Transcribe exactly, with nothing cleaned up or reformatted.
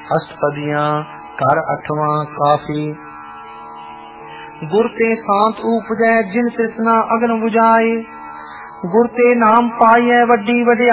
अष्टपदियां कर अठवां काफी। गुर ते सांत उपजै जिन तृष्णा अग्न बुझाए, गुर ते नाम पाइयै वड्डी वड्याई।